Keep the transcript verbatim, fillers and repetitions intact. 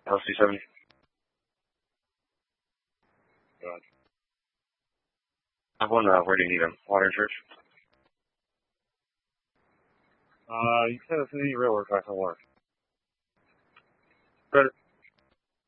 L C seventy. Good. I have one, uh, where do you need them? Water and church? Uh, you can send us an any railroad track, no work. Better.